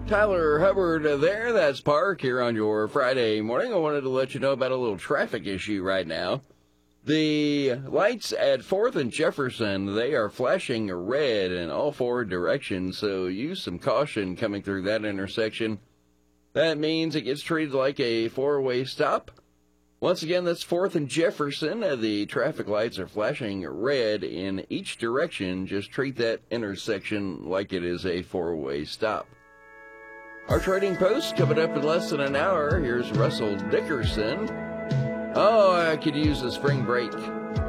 Tyler Hubbard there. That's Park here on your Friday morning. I wanted to let you know about a little traffic issue right now. The lights at 4th and Jefferson, they are flashing red in all four directions, so use some caution coming through that intersection. That means it gets treated like a four-way stop. Once again, that's 4th and Jefferson. The traffic lights are flashing red in each direction. Just treat that intersection like it is a four-way stop. Our trading post coming up in less than an hour. Here's Russell Dickerson. Oh, I could use a spring break.